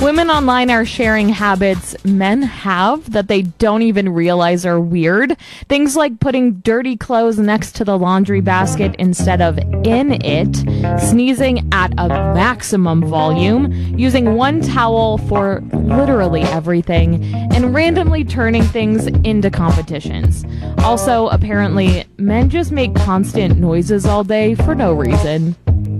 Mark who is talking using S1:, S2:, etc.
S1: Women online are sharing habits men have that they don't even realize are weird. Things like putting dirty clothes next to the laundry basket instead of in it, sneezing at a maximum volume, using one towel for literally everything, and randomly turning things into competitions. Also, apparently, men just make constant noises all day for no reason.